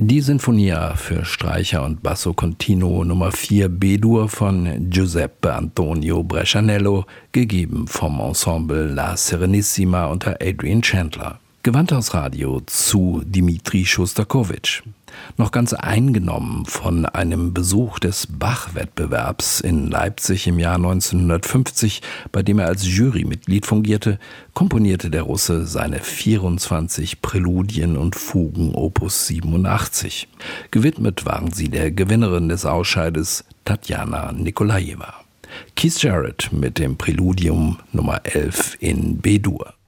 Die Sinfonia für Streicher und Basso Continuo Nummer 4 B-Dur von Giuseppe Antonio Brescianello, gegeben vom Ensemble La Serenissima unter Adrian Chandler. Gewandhausradio zu Dimitri Schostakowitsch. Noch ganz eingenommen von einem Besuch des Bach-Wettbewerbs in Leipzig im Jahr 1950, bei dem er als Jurymitglied fungierte, komponierte der Russe seine 24 Präludien und Fugen Opus 87. Gewidmet waren sie der Gewinnerin des Ausscheides, Tatjana Nikolajewa. Keith Jarrett mit dem Präludium Nummer 11 in B-Dur.